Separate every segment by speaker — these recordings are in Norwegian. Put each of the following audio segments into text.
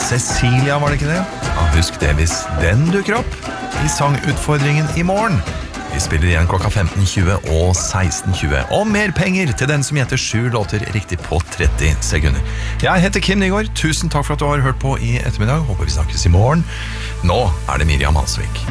Speaker 1: Cecilia, var det ikke det? Ja, husk det hvis den dukker opp I sangutfordringen I morgen. Vi spiller igjen klokka 15:20 og 16:20. Og mer penger til den som gjetter 7 låter riktig på 30 sekunder. Jeg heter Kim Nygaard. Tusen takk for at du har hørt på I ettermiddag. Håper vi snakkes I morgen. Nå det Miriam Halsvik.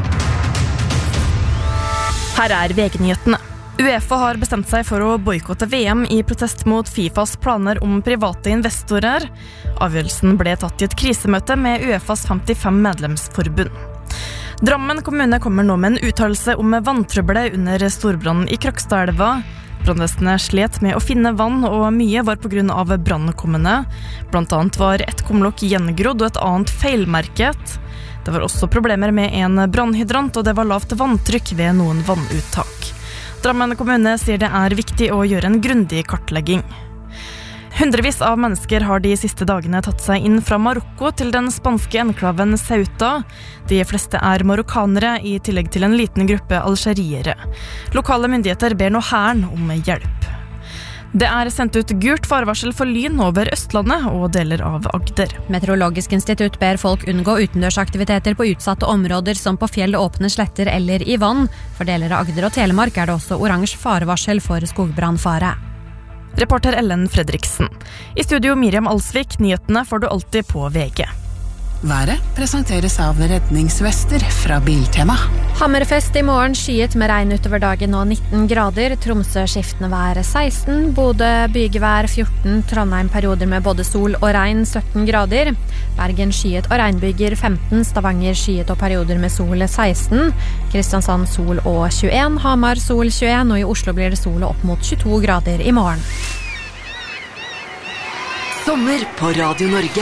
Speaker 2: Her VG-nyhetene. UEFA har bestemt seg for å boykotte VM I protest mot FIFAs planer om private investorer. Avgjørelsen ble tatt I et krisemøte med UEFAs 55 medlemsforbund. Drammen kommune kommer nå med en uttalelse om vanntrøbbelet under storbrannen I Krokstadelva. Brannvesenet slet med å finne vann, og mye var på grunn av brannkommende. Blant annet var et kumlokk gjengrodd og et annet feilmerket. Det var også problemer med en brannhydrant, og det var lavt vanntrykk ved noen vannuttak. Drammen kommune sier det viktig å gjøre en grundig kartlegging. Hundrevis av mennesker har de siste dagene tatt seg inn fra Marokko til den spanske enklaven Ceuta. De fleste marokkanere I tillegg til en liten gruppe algeriere. Lokale myndigheter ber nå hæren om hjelp. Det sendt ut gult farvarsel for lyn over Østlandet og deler av Agder.
Speaker 3: Meteorologisk institutt ber folk unngå utendørsaktiviteter på utsatte områder som på fjell, åpne sletter eller I vann. For deler av Agder og Telemark det også oransje farevarsel for skogbrannfare.
Speaker 2: Reporter Ellen Fredriksen. I studio Miriam Alsvik, nyhetene får du alltid på VG.
Speaker 4: Været presenteres av redningsvester fra Biltema.
Speaker 3: Hammerfest I morgen, skyet med regn utover dagen og 19 grader. Tromsø skiftende vær 16, Bodø bygevær 14, Trondheim perioder med både sol og regn 17 grader. Bergen skyet og regnbyger 15, Stavanger skyet og perioder med sol 16, Kristiansand sol og 21, Hamar sol 21, og I Oslo blir det sol opp mot 22 grader I morgen.
Speaker 4: Sommer på Radio Norge.